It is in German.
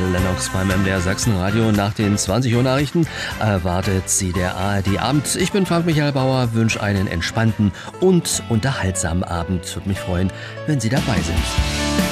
Lennox beim MDR Sachsenradio. Nach den 20 Uhr Nachrichten erwartet Sie der ARD Abend. Ich bin Frank-Michael Bauer, wünsche einen entspannten und unterhaltsamen Abend. Würde mich freuen, wenn Sie dabei sind.